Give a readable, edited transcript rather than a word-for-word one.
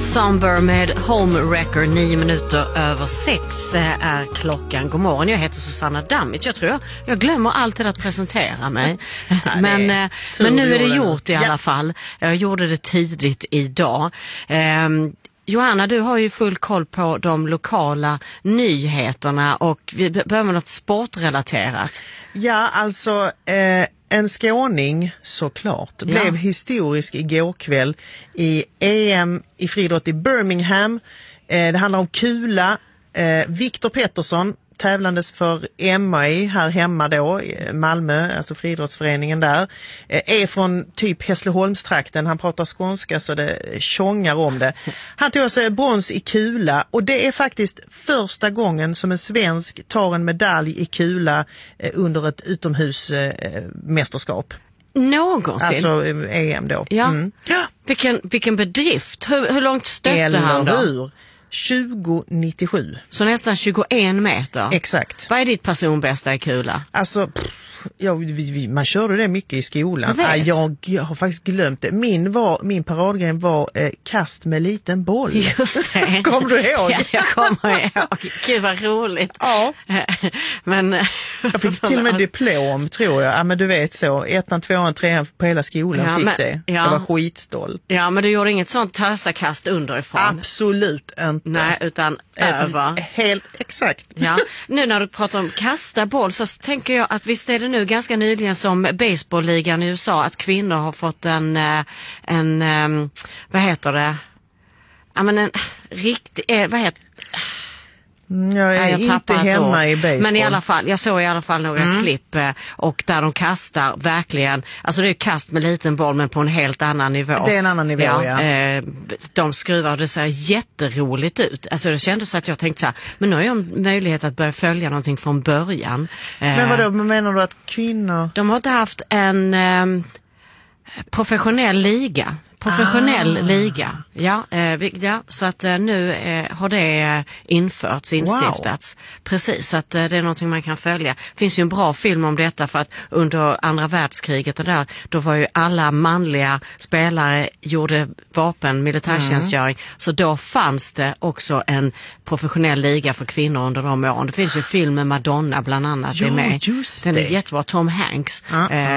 Somber med Home Wrecker, 9 minuter över 6 är klockan. God morgon, jag heter Susanna Dammitsch. Jag tror jag glömmer alltid att presentera mig. men nu är det gjort i alla fall. Jag gjorde det tidigt idag. Johanna, du har ju full koll på de lokala nyheterna och vi börjar med något sportrelaterat. Ja, alltså en skåning såklart blev historisk igår kväll i EM i friidrott i Birmingham. Det handlar om kula. Viktor Pettersson, tävlandes för MAI här hemma då, Malmö, alltså friidrottsföreningen där, är från typ Hässleholmstrakten. Han pratar skånska så det tjongar om det. Han tog sig brons i kula och det är faktiskt första gången som en svensk tar en medalj i kula under ett utomhusmästerskap. Någonsin? Alltså EM då. Ja. Vilken bedrift. Hur långt stötte han då? Eller hur? 2097. Så nästan 21 meter. Exakt. Vad är ditt personbästa i kula? Alltså, man körde det mycket i skolan. Jag har faktiskt glömt det. Min paradgren var kast med liten boll. Just det. Kommer du ihåg? Ja, jag kommer ihåg. Gud vad roligt. Ja. Men jag fick till och med diplom, tror jag. Ja, men du vet så. 1, 2, 3 på hela skolan fick det. Jag var skitstolt. Ja, men du gjorde inget sånt tösakast underifrån? Absolut inte. Nej, utan över. Helt exakt. Ja. Nu när du pratar om kasta boll så tänker jag att visst är det nu ganska nyligen som baseballligan i USA att kvinnor har fått en vad heter det? Ja, men en riktig, vad heter Jag är inte hemma i baseball. Men i alla fall, jag såg i alla fall några klipp och där de kastar verkligen, alltså det är kast med liten boll men på en helt annan nivå. Det är en annan nivå, ja. De skruvar och det ser jätteroligt ut. Alltså det kändes att jag tänkte så här, men nu har jag en möjlighet att börja följa någonting från början. Men vadå, menar du att kvinnor? De har inte haft en professionell liga. Liga. Ja, så att nu har det instiftats. Wow. Precis, så att det är någonting man kan följa. Det finns ju en bra film om detta för att under andra världskriget och där, då var ju alla manliga spelare gjorde militärtjänstgöring. Så då fanns det också en professionell liga för kvinnor under de åren. Det finns ju film med Madonna bland annat. Ja, med. just Den det. är jättebra, Tom Hanks.